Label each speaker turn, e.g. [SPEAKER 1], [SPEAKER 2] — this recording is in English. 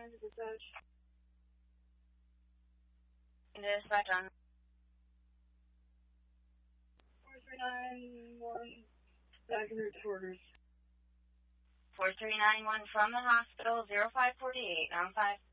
[SPEAKER 1] dispatch.
[SPEAKER 2] Dispatch on.
[SPEAKER 1] 4391, back in route to orders.
[SPEAKER 2] 4391 from the hospital, 0548, on 5.